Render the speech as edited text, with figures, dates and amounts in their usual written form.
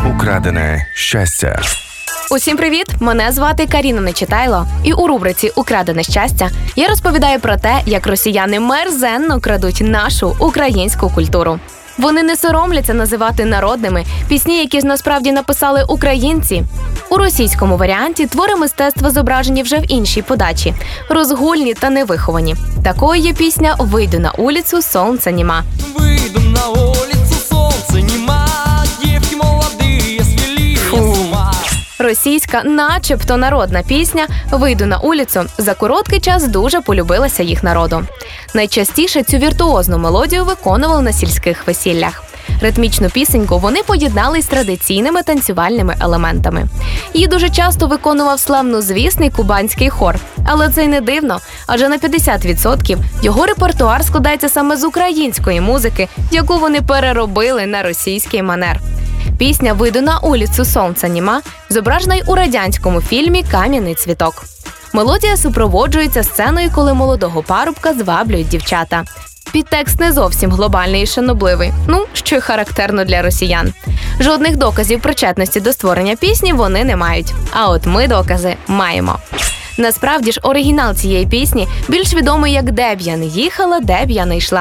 Украдене щастя. Усім привіт! Мене звати Каріна Нечитайло. І у рубриці «Украдене щастя» я розповідаю про те, як росіяни мерзенно крадуть нашу українську культуру. Вони не соромляться називати народними пісні, які насправді написали українці. У російському варіанті твори мистецтва зображені вже в іншій подачі – розгульні та невиховані. Такою є пісня «Вийду на улицу, сонця нема». Вийду на улицу, сонця нема, дівки молоді, свілі з ума. Російська, начебто народна пісня «Вийду на улицю» за короткий час дуже полюбилася їх народу. Найчастіше цю віртуозну мелодію виконували на сільських весіллях. Ритмічну пісеньку вони поєднали з традиційними танцювальними елементами. Її дуже часто виконував славнозвісний кубанський хор. Але це й не дивно, адже на 50% його репертуар складається саме з української музики, яку вони переробили на російський манер. Пісня «Вийду на улицю, сонця нема» зображена й у радянському фільмі «Кам'яний цвіток». Мелодія супроводжується сценою, коли молодого парубка зваблюють дівчата. Підтекст не зовсім глобальний і шанобливий, що й характерно для росіян. Жодних доказів причетності до створення пісні вони не мають. А от ми докази маємо. Насправді ж, оригінал цієї пісні більш відомий як «Де б я не їхала, де б я не йшла».